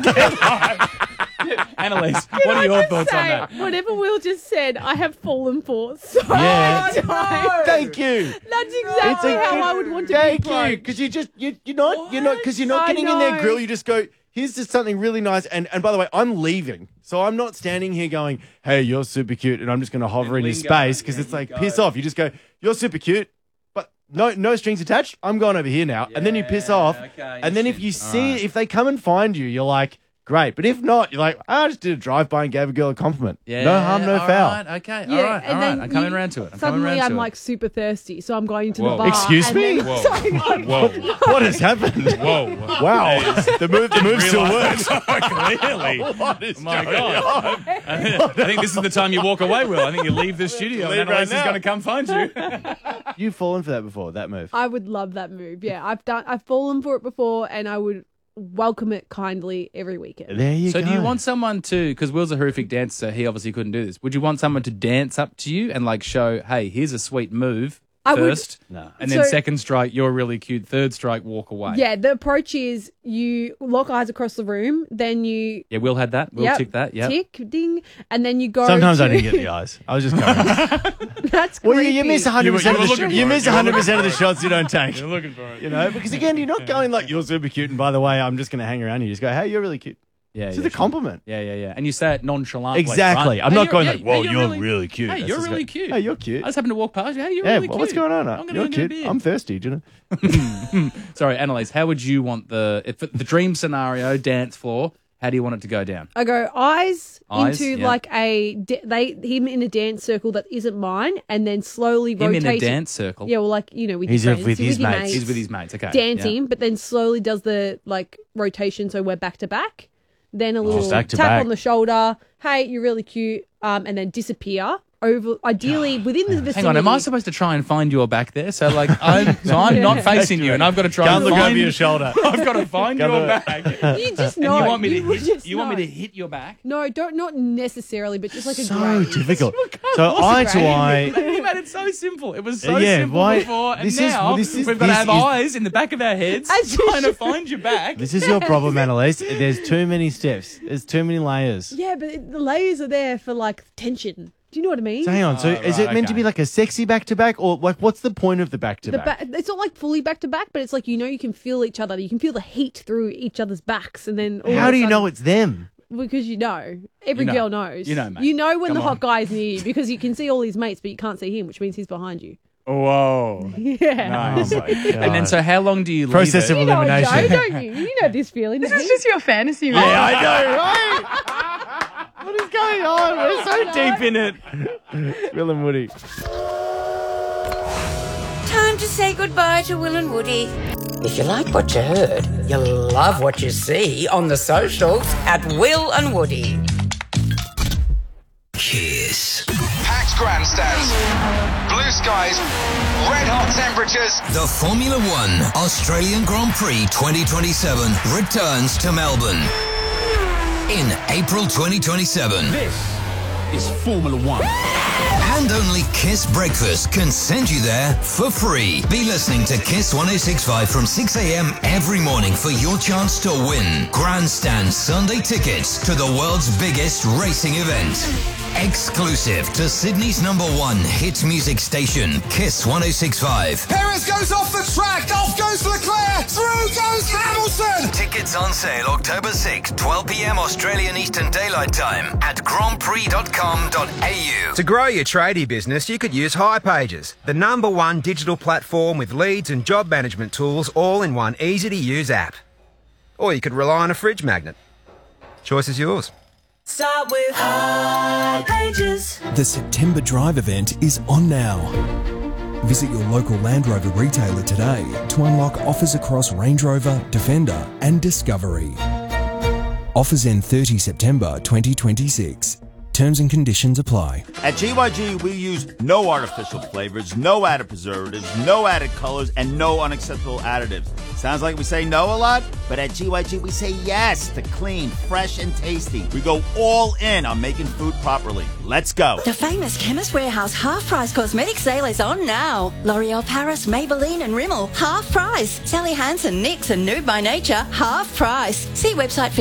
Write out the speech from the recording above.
Annalise, what are your thoughts on that? Whatever Will just said, I have fallen for so Yeah. many times. Thank you. That's exactly how I would want to be Thank you. approached. Because you're not getting in their grill. You just go, here's just something really nice. And by the way, I'm leaving. So I'm not standing here going, hey, you're super cute. And I'm just going to hover in your space because it's like, piss off. You just go, you're super cute. But no strings attached. I'm going over here now. And then you piss off. Okay, and then if you see, if they come and find you, you're like, great. But if not, you're like, I just did a drive-by and gave a girl a compliment. Yeah, no harm, no all foul. Right, okay, Yeah, all right. and then I'm coming around to it. Suddenly I'm like super thirsty, so I'm going to the Whoa. bar. Excuse and me? then- Whoa. Sorry, like, Whoa. What has happened? Whoa. Wow. the move still works. Clearly. What is My going God. on? I think this is the time you walk away, Will. I think you leave the studio Leave and Annalise right is now. going to come find you. You've fallen for that before, that move. I would love that move. Yeah, I've fallen for it before, and I would welcome it kindly every weekend. There you So go. do you want someone to, because Will's a horrific dancer, he obviously couldn't do this. Would you want someone to dance up to you and like show, hey, here's a sweet move I would- first, No. and then So- second strike, you're really cute, third strike, walk away? Yeah, the approach is you lock eyes across the room, then you Yeah, Will had that. Will tick that, yeah. tick, ding, and then you go. Sometimes I to- didn't get the eyes. I was just going. That's Well, creepy. you miss 100% You were of the looking for you it. miss You were 100% of the shots you don't take. You're looking for it. You know, because again, you're not going like you're super cute, and by the way, I'm just going to hang around you. You just go, hey, you're really cute. Yeah, It's yeah, a sure. compliment. Yeah. And you say it nonchalantly. Exactly. Right? I'm Hey, not you're- going yeah, like, hey, whoa, you're really cute. Hey, That's you're just really go, cute. Hey, you're cute. I just happened to walk past you. Hey, you're Yeah, really well, cute. what's going on? I'm gonna You're go get a cute. beer. I'm thirsty. Do you know? Sorry, Annalise, how would you want the dream scenario, dance floor, how do you want it to go down? I go eyes into yeah. like him in a dance circle that isn't mine, and then slowly Him rotate in a dance circle. Yeah, well, like with your He's friends, with his your mates. He's with his mates, okay. dancing, but then slowly does the like rotation, so we're back to back. Then a little back to tap back. on the shoulder. Hey, you're really cute. And then disappear over, ideally within the vicinity. Hang on, am I supposed to try and find your back there? So like I'm not facing you, and I've got to try Can't and look find over your shoulder. I've got to find Can't your do it. back. You just And know. you want me to would hit? just You want me know. to hit your back? No, not necessarily, but just like a So graze. difficult. So eye to eye. You made it so simple. It was so Yeah, simple why- before, and this is- now this is- we've got to this have is- eyes in the back of our heads As you trying to should. find your back. This is your problem, Annalise. There's too many steps. There's too many layers. Yeah, but the layers are there for like tension. Do you know what I mean? So hang on. So is it right, meant to okay. be like a sexy back to back, or like what's the point of the back to The back? it's not like fully back to back, but it's like you can feel each other. You can feel the heat through each other's backs, and then all How of do a you know sudden- it's them? Because every You know. girl knows. You know, mate. You know when Come the hot on. guy's near you because you can see all his mates, but you can't see him, which means he's behind you. Whoa. Yeah. Oh my god! And then so how long do you leave Process it? of You know, elimination. Joe, don't you? You know this feeling. This is just your fantasy, man. Yeah, I know, right? What is going on? We're so deep in it. Will and Woody. Time to say goodbye to Will and Woody. If you like what you heard, you'll love what you see on the socials at Will and Woody. Kiss. Packed grandstands, blue skies, red hot temperatures. The Formula One Australian Grand Prix 2027 returns to Melbourne in April 2027. This is Formula One. And only Kiss Breakfast can send you there for free. Be listening to Kiss 1065 from 6 a.m. every morning for your chance to win Grandstand Sunday tickets to the world's biggest racing event. Exclusive to Sydney's #1 hit music station, Kiss 1065. Perez goes off the track, off goes Leclerc, through goes Hamilton. Tickets on sale October 6th, 12 p.m. Australian Eastern Daylight Time at grandprix.com.au. To grow your tradie business, you could use hipages, the #1 digital platform with leads and job management tools all in one easy-to-use app. Or you could rely on a fridge magnet. Choice is yours. Start with hipages. The September Drive event is on now. Visit your local Land Rover retailer today to unlock offers across Range Rover, Defender and Discovery. Offers end 30 September 2026. Terms and conditions apply. At GYG, we use no artificial flavors, no added preservatives, no added colors, and no unacceptable additives. Sounds like we say no a lot, but at GYG, we say yes to clean, fresh, and tasty. We go all in on making food properly. Let's go. The famous Chemist Warehouse half-price cosmetic sale is on now. L'Oreal Paris, Maybelline and Rimmel, half price. Sally Hansen, NYX and Nude by Nature, half price. See website for